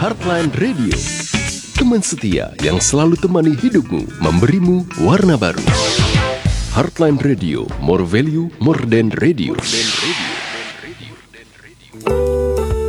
Heartline Radio, teman setia yang selalu temani hidupmu, memberimu warna baru. Heartline Radio, more value, more than radio.